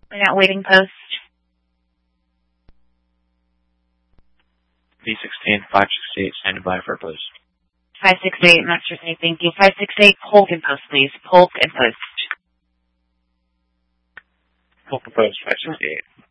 We're not waiting post. B16, 568, standing by for post. 568, Master Say, thank you. 568, Polk and post, please. Polk and post. Polk and post, 568.